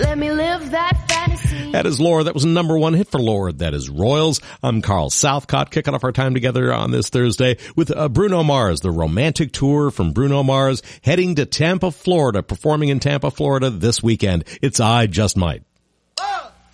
Let me live that fantasy. That is Lorde. That was number one hit for Lorde. That is Royals. I'm Carl Southcott, kicking off our time together on this Thursday with Bruno Mars, the romantic tour from Bruno Mars, heading to Tampa, Florida, performing in Tampa, Florida this weekend. It's I Just Might.